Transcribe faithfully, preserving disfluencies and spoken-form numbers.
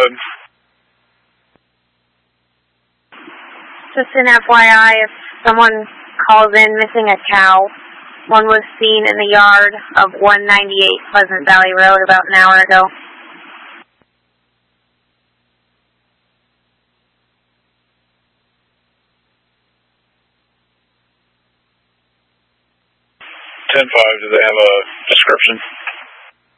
ahead. Just an F Y I, if someone calls in missing a cow, one was seen in the yard of one ninety-eight Pleasant Valley Road about an hour ago. ten five, do they have a description?